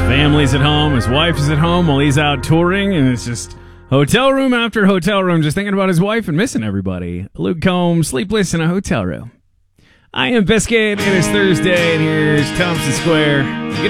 family's at home, his wife is at home while he's out touring, and it's just hotel room after hotel room, just thinking about his wife and missing everybody. Luke Combs, sleepless in a hotel room. I am Biscuit. It is Thursday, and here's Thompson Square.